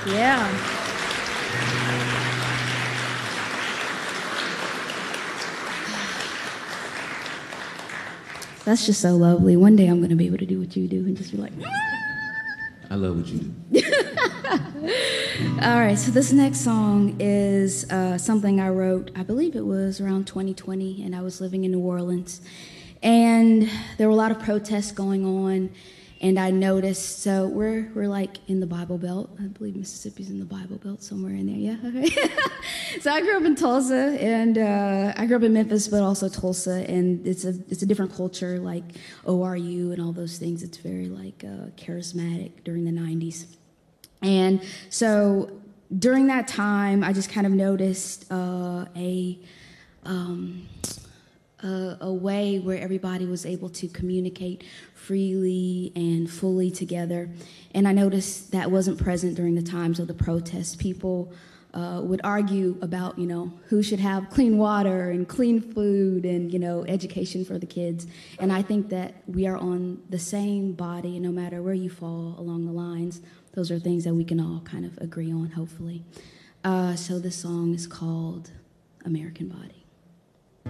Yeah. That's just so lovely. One day I'm going to be able to do what you do and just be like, I love what you do. All right, so this next song is something I wrote, I believe it was around 2020, and I was living in New Orleans. And there were a lot of protests going on, and I noticed, so we're like in the Bible Belt. I believe Mississippi's in the Bible Belt, somewhere in there, yeah? Okay. So I grew up in Tulsa, and I grew up in Memphis, but also Tulsa, and it's a different culture, like ORU and all those things. It's very like charismatic during the 90s. And so during that time, I just kind of noticed a way where everybody was able to communicate freely and fully together. And I noticed that wasn't present during the times of the protests. People would argue about, who should have clean water and clean food and, education for the kids. And I think that we are on the same body, no matter where you fall along the lines. Those are things that we can all kind of agree on, hopefully. So this song is called American Body.